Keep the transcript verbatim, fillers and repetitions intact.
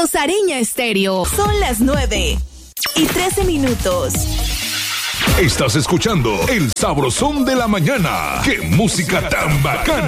Musaraña Estéreo. Son las nueve y trece minutos. Estás escuchando El Sabrosón de la Mañana. ¡Qué música tan bacana!